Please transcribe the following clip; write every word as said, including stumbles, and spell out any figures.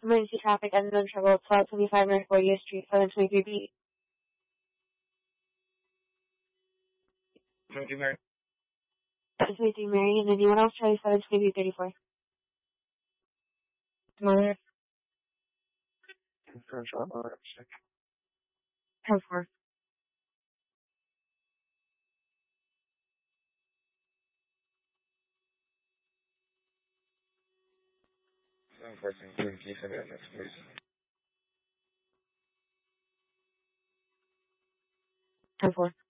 Emergency traffic and non trouble, twelve twenty-five North fortieth Street, seven twenty-three B. twenty-three Mary. seven twenty-three Mary, and anyone else, Charlie seven twenty-three thirty-four. Mother. Confirm shot, mother. Check. ten four. seven fourteen. Can you send me that next, please? ten four.